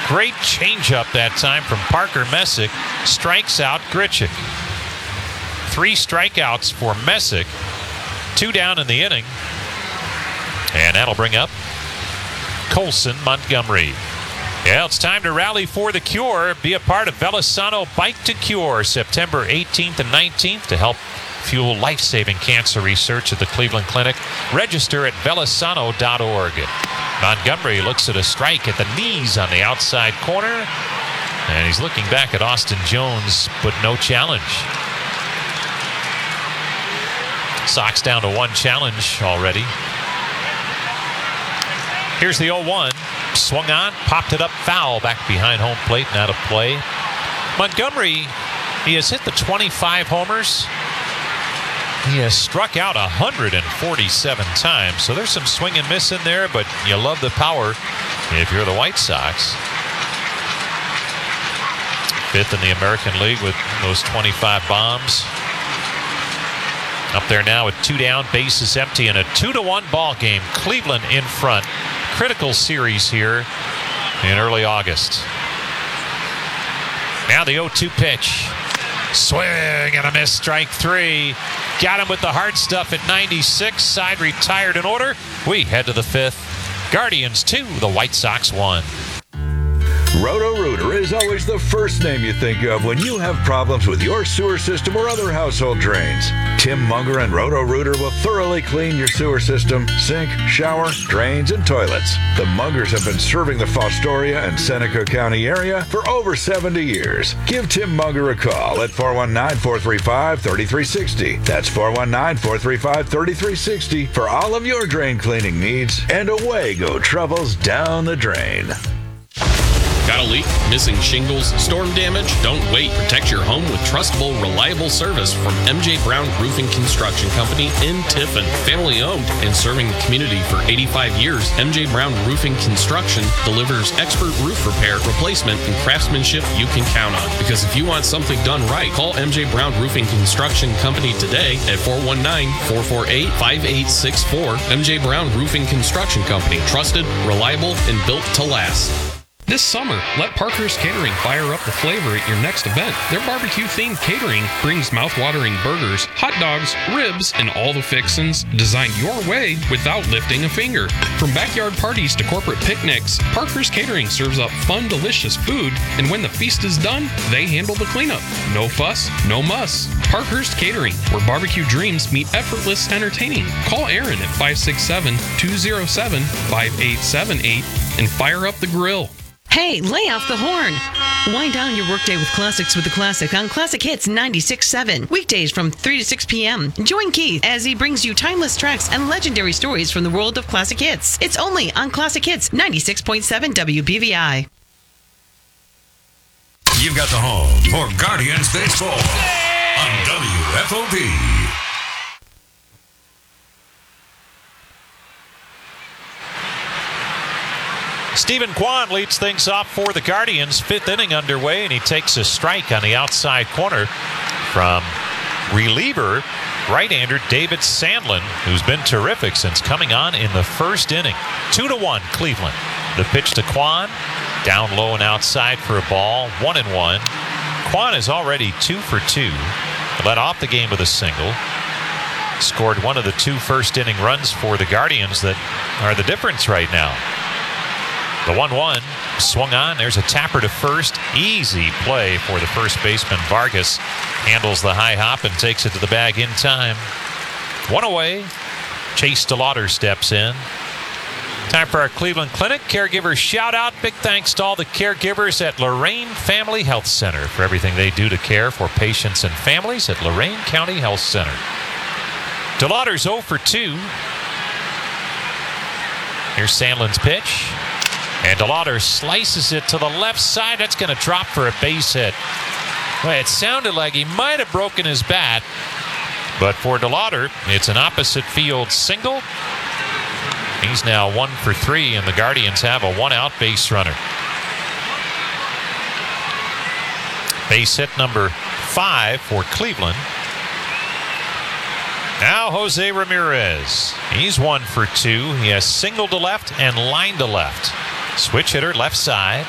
Great changeup that time from Parker Messick. Strikes out Grichuk. 3 strikeouts for Messick. 2 down in the inning. And that'll bring up Colson Montgomery. Yeah, it's time to rally for the cure. Be a part of Velasano Bike to Cure September 18th and 19th to help fuel life-saving cancer research at the Cleveland Clinic. Register at velasano.org. Montgomery looks at a strike at the knees on the outside corner. And he's looking back at Austin Jones, but no challenge. Sox down to 1 challenge already. Here's the 0-1. Swung on, popped it up foul back behind home plate and out of play. Montgomery, he has hit the 25 homers. He has struck out 147 times. So there's some swing and miss in there, but you love the power if you're the White Sox. 5th in the American League with those 25 bombs. Up there now with 2 down, bases empty, and a 2-1 ball game. Cleveland in front. Critical series here in early August. Now the 0-2 pitch. Swing and a miss, strike 3. Got him with the hard stuff at 96. Side retired in order. We head to the 5th. Guardians 2, the White Sox 1. Roto-Rooter is always the first name you think of when you have problems with your sewer system or other household drains. Tim Munger and Roto-Rooter will thoroughly clean your sewer system, sink, shower, drains, and toilets. The Mungers have been serving the Fostoria and Seneca County area for over 70 years. Give Tim Munger a call at 419-435-3360. That's 419-435-3360 for all of your drain cleaning needs, and away go troubles down the drain. Got a leak? Missing shingles? Storm damage? Don't wait. Protect your home with trustable, reliable service from MJ Brown Roofing Construction Company in Tiffin. Family owned and serving the community for 85 years, MJ Brown Roofing Construction delivers expert roof repair, replacement, and craftsmanship you can count on. Because if you want something done right, call MJ Brown Roofing Construction Company today at 419-448-5864. MJ Brown Roofing Construction Company. Trusted, reliable, and built to last. This summer, let Parker's Catering fire up the flavor at your next event. Their barbecue-themed catering brings mouth-watering burgers, hot dogs, ribs, and all the fixins designed your way without lifting a finger. From backyard parties to corporate picnics, Parker's Catering serves up fun, delicious food, and when the feast is done, they handle the cleanup. No fuss, no muss. Parker's Catering, where barbecue dreams meet effortless entertaining. Call Aaron at 567-207-5878 and fire up the grill. Hey, lay off the horn. Wind down your workday with classics with the classic on Classic Hits 96.7. Weekdays from 3 to 6 p.m. Join Keith as he brings you timeless tracks and legendary stories from the world of classic hits. It's only on Classic Hits 96.7 WBVI. You've got the home for Guardians Baseball on WFOV. Stephen Kwan leads things off for the Guardians. 5th inning underway, and he takes a strike on the outside corner from reliever right-hander David Sandlin, who's been terrific since coming on in the 1st inning. 2-1 Cleveland. The pitch to Kwan, down low and outside for a ball. 1-1. Kwan is already 2 for 2. Led off the game with a single. Scored one of the 2 first-inning runs for the Guardians that are the difference right now. The 1-1 swung on. There's a tapper to first. Easy play for the first baseman. Vargas handles the high hop and takes it to the bag in time. 1 away. Chase DeLauder steps in. Time for our Cleveland Clinic. Caregiver shout out. Big thanks to all the caregivers at Lorain Family Health Center for everything they do to care for patients and families at Lorain County Health Center. DeLauder's 0 for 2. Here's Sandlin's pitch. And DeLauder slices it to the left side. That's going to drop for a base hit. Well, it sounded like he might have broken his bat. But for DeLauder, it's an opposite field single. He's now 1 for 3, and the Guardians have a 1-out base runner. Base hit number 5 for Cleveland. Now Jose Ramirez. He's 1 for 2. He has single to left and line to left. Switch hitter left side.